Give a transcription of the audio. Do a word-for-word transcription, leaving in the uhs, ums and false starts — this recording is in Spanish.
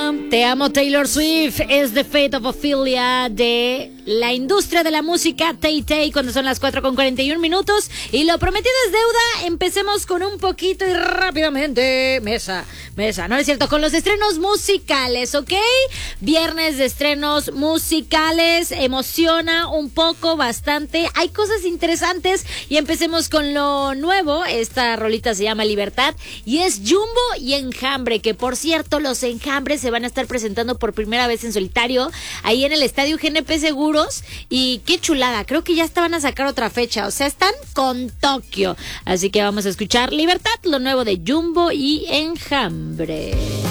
Te amo, Taylor Swift. Es The Fate of Ophelia de la industria de la música, Tay Tay, cuando son las cuatro con cuarenta y un minutos. Y lo prometido es deuda. Empecemos con un poquito y rápidamente. Mesa, mesa, no es cierto, con los estrenos musicales, ¿ok? Viernes de estrenos musicales. Emociona un poco, bastante. Hay cosas interesantes. Y empecemos con lo nuevo. Esta rolita se llama Libertad. Y es Jumbo y Enjambre, que por cierto, los Enjambres se van a estar presentando por primera vez en solitario ahí en el Estadio G N P Seguros. Y qué chulada, creo que ya estaban a sacar otra fecha, o sea, están con Tokio. Así que vamos a escuchar Libertad, lo nuevo de Jumbo y Enjambre.